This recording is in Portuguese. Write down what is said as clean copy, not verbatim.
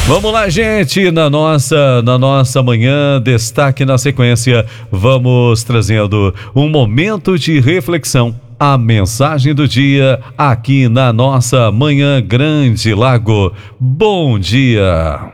Vamos lá, gente, na nossa manhã, destaque na sequência, vamos trazendo um momento de reflexão, a mensagem do dia aqui na nossa Manhã Grande Lago. Bom dia!